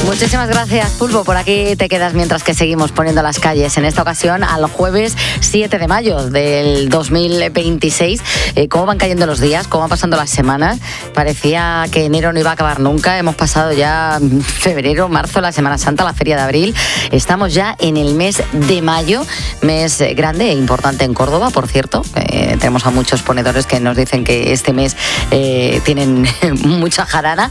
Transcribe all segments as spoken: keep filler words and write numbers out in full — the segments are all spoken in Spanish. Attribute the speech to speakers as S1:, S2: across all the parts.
S1: Muchísimas gracias, Pulpo. Por aquí te quedas mientras que seguimos poniendo las calles. En esta ocasión, al jueves siete de mayo del dos mil veintiséis. Eh, ¿Cómo van cayendo los días? ¿Cómo van pasando las semanas? Parecía que enero no iba a acabar nunca. Hemos pasado ya febrero, marzo, la Semana Santa, la Feria de Abril. Estamos ya en el mes de mayo, mes grande e importante en Córdoba, por cierto. Eh, tenemos a muchos ponedores que nos dicen que este mes eh, tienen mucha jarana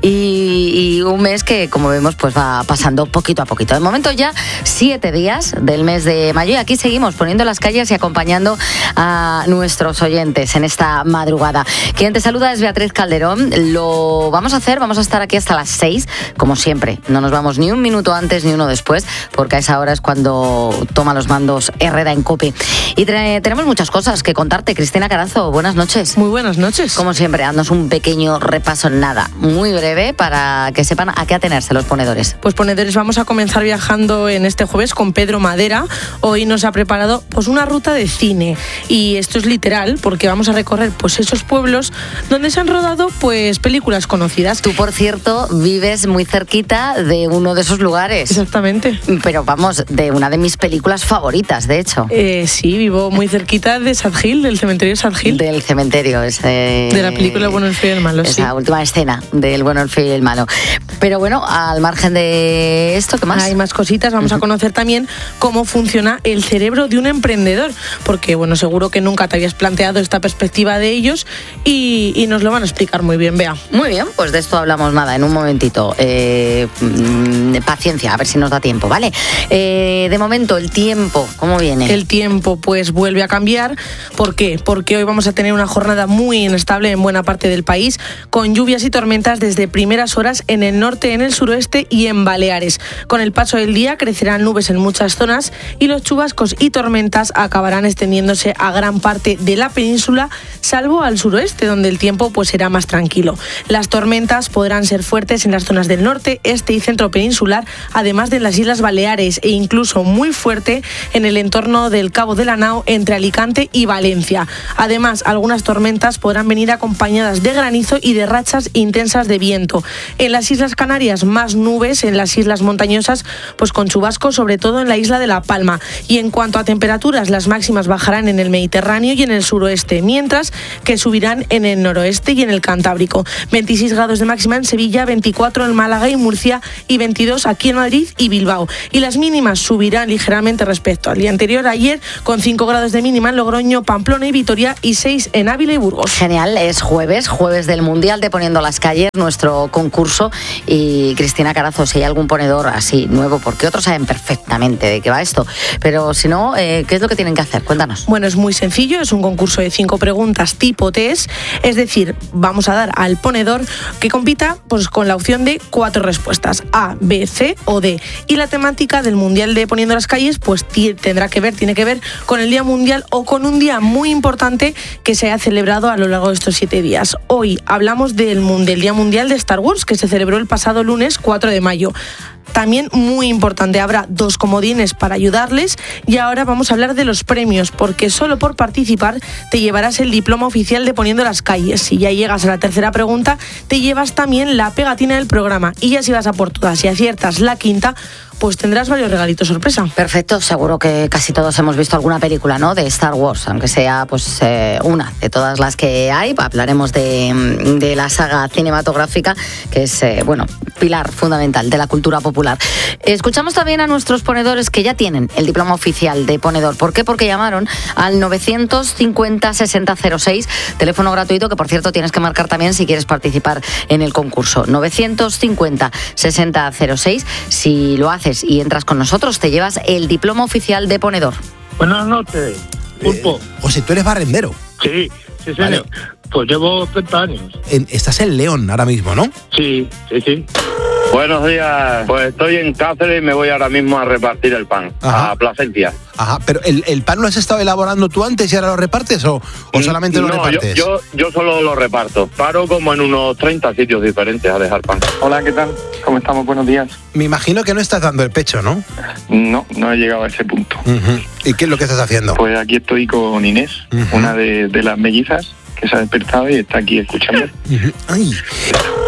S1: y, y un mes que, como vemos, pues va pasando poquito a poquito. De momento ya siete días del mes de mayo y aquí seguimos poniendo las calles y acompañando a nuestros oyentes en esta madrugada. Quien te saluda es Beatriz Calderón. Lo vamos a hacer, vamos a estar aquí hasta las seis, como siempre. No nos vamos ni un minuto antes ni uno después, porque a esa hora es cuando toma los mandos Herrera en COPE. Y tre- tenemos muchas cosas que contarte. Cristina Carazo, buenas noches.
S2: Muy buenas noches.
S1: Como siempre, haznos un pequeño repaso, nada, muy breve, para que sepan a qué atenerse los ponedores.
S2: Pues ponedores, vamos a comenzar viajando en este jueves con Pedro Madera. Hoy nos ha preparado pues una ruta de cine y esto es literal porque vamos a recorrer pues esos pueblos donde se han rodado pues películas conocidas.
S1: Tú, por cierto, vives muy cerquita de uno de esos lugares.
S2: Exactamente.
S1: Pero vamos, de una de mis películas favoritas, de hecho.
S2: Eh, sí, vivo muy cerquita de Sad Hill, del cementerio de Sad Hill.
S1: Del cementerio, ese...
S2: De la película El bueno, el feo y el malo,
S1: esa
S2: sí.
S1: Esa última escena del bueno, el feo y el malo. Pero bueno, al margen de esto, ¿qué más?
S2: Hay más cositas. Vamos a conocer también cómo funciona el cerebro de un emprendedor, porque bueno, seguro que nunca te habías planteado esta perspectiva de ellos y, y nos lo van a explicar muy bien, Bea.
S1: Muy bien, pues de esto hablamos nada, en un momentito. Eh, paciencia, a ver si nos da tiempo, ¿vale? Eh, de momento, el tiempo, ¿cómo viene?
S2: El tiempo pues vuelve a cambiar. ¿Por qué? Porque hoy vamos a tener una jornada muy inestable en buena parte del país, con lluvias y tormentas desde primeras horas en el norte, en el suroeste y en Baleares. Con el paso del día crecerán nubes en muchas zonas y los chubascos y tormentas acabarán extendiéndose a gran parte de la península, salvo al suroeste, donde el tiempo pues será más tranquilo. Las tormentas podrán ser fuertes en las zonas del norte, este y centro peninsular, además de las Islas Baleares, e incluso muy fuerte en el entorno del Cabo de la Nao entre Alicante y Valencia. Además, algunas tormentas podrán venir acompañadas de granizo y de rachas intensas de viento. En las Islas Canarias, más nubes, en las islas montañosas, pues con chubascos, sobre todo en la isla de La Palma. Y en cuanto a temperaturas, las máximas bajarán en el Mediterráneo y en el suroeste, mientras que subirán en el noroeste y en el Cantábrico. veintiséis grados de máxima en Sevilla, veinticuatro en Málaga y Murcia y veintidós aquí en Madrid y Bilbao. Y las mínimas subirán ligeramente respecto al día anterior, ayer, con cinco grados de mínima en Logroño, Pamplona y Vitoria y seis en Ávila y Burgos.
S1: Genial, es jueves, jueves del Mundial de Poniendo las Calles, nuestro concurso. Y Cristina Carazo, si hay algún ponedor así nuevo, porque otros saben perfectamente de qué va esto, pero si no, eh, ¿qué es lo que tienen que hacer? Cuéntanos.
S2: Bueno, es muy sencillo, es un concurso de cinco preguntas tipo test, es decir, vamos a dar al ponedor que compita pues con la opción de cuatro respuestas, A, B, C o D. Y la temática del Mundial de Poniendo las Calles pues t- tendrá que ver, tiene que ver con el Día Mundial o con un día muy importante que se ha celebrado a lo largo de estos siete días. Hoy hablamos del, del Día Mundial de Star Wars, que se celebró el pasado lunes cuatro de mayo. También muy importante, habrá dos comodines para ayudarles y ahora vamos a hablar de los premios, porque solo por participar te llevarás el diploma oficial de Poniendo las Calles. Si ya llegas a la tercera pregunta, te llevas también la pegatina del programa y ya si vas a por todas y aciertas la quinta, pues tendrás varios regalitos sorpresa.
S1: Perfecto, seguro que casi todos hemos visto alguna película, ¿no?, de Star Wars, aunque sea pues eh, una de todas las que hay. Hablaremos de, de la saga cinematográfica, que es, eh, bueno, pilar fundamental de la cultura popular. Escuchamos también a nuestros ponedores que ya tienen el diploma oficial de ponedor. ¿Por qué? Porque llamaron al novecientos cincuenta sesenta cero seis, teléfono gratuito que, por cierto, tienes que marcar también si quieres participar en el concurso. novecientos cincuenta sesenta cero seis, si lo haces y entras con nosotros, te llevas el diploma oficial de ponedor.
S3: Buenas noches, Pulpo.
S4: Eh, José, tú eres barrendero.
S3: Sí, sí, sí.
S4: Vale.
S3: Pues llevo treinta años.
S4: En, estás en León ahora mismo, ¿no?
S3: Sí, sí, sí.
S5: Buenos días, pues estoy en Cáceres y me voy ahora mismo a repartir el pan. Ajá. A Plasencia.
S4: Ajá, pero ¿el, el pan lo has estado elaborando tú antes y ahora lo repartes o, o solamente lo
S5: no,
S4: repartes?
S5: Yo, yo, yo solo lo reparto. Paro como en unos treinta sitios diferentes a dejar pan.
S6: Hola, ¿qué tal? ¿Cómo estamos? Buenos días.
S4: Me imagino que no estás dando el pecho, ¿no?
S6: No, no he llegado a ese punto.
S4: Uh-huh. ¿Y qué es lo que estás haciendo?
S6: Pues aquí estoy con Inés, uh-huh. una de, de las mellizas que se ha despertado y está aquí escuchando.
S4: Uh-huh. Ay.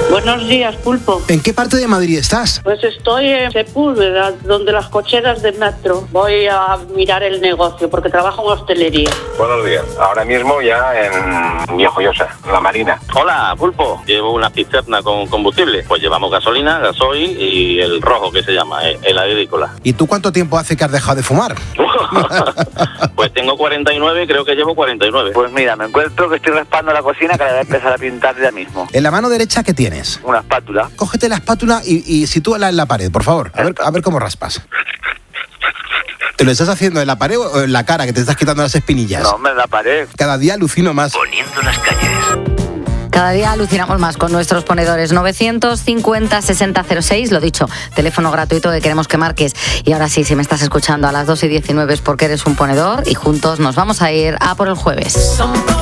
S7: Buenos días, Pulpo.
S4: ¿En qué parte de Madrid estás?
S7: Pues estoy en Sepúlveda, donde las cocheras de metro. Voy a mirar el negocio porque trabajo en hostelería.
S8: Buenos días. Ahora mismo ya en Viejo Llosa, La Marina.
S9: Hola, Pulpo. Llevo una cisterna con combustible. Pues llevamos gasolina, gasoil y el rojo que se llama, el agrícola.
S4: ¿Y tú cuánto tiempo hace que has dejado de fumar?
S9: Pues tengo cuarenta y nueve, creo que llevo cuarenta y nueve.
S10: Pues mira, me encuentro que estoy raspando la cocina que la voy a empezar a pintar ya mismo.
S4: En la mano derecha, ¿qué tienes?
S10: Una espátula.
S4: Cógete la espátula y, y sitúala en la pared, por favor. A ver, a ver cómo raspas. ¿Te lo estás haciendo en la pared o en la cara, que te estás quitando las espinillas?
S10: No, hombre, en la pared.
S4: Cada día alucino más.
S10: Poniendo las calles.
S1: Cada día alucinamos más con nuestros ponedores. Novecientos cincuenta sesenta cero seis, lo dicho, teléfono gratuito que queremos que marques. Y ahora sí, si me estás escuchando a las dos y diecinueve es porque eres un ponedor y juntos nos vamos a ir a por el jueves.